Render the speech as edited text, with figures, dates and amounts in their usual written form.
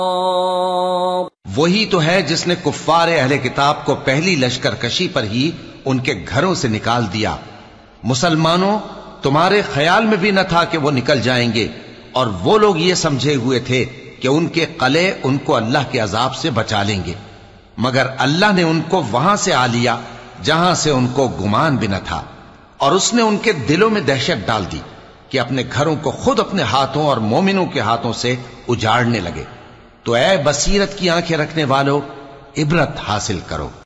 वही तो है जिसने कुफ्फारे अहले किताब को पहली लश्करकशी पर ही उनके घरों से निकाल दिया। मुसलमानों, तुम्हारे ख्याल में भी न था कि वो निकल जाएंगे, और वो लोग ये समझे हुए थे कि उनके कले उनको अल्लाह के अजाब से बचा लेंगे, मगर अल्लाह ने उनको वहां से आ लिया जहां से उनको गुमान भी न था, और उसने उनके दिलों में दहशत डाल दी कि अपने घरों को खुद अपने हाथों और मोमिनों के हाथों से उजाड़ने लगे। तो ऐ बसीरत की आंखें रखने वालों, इबरत हासिल करो।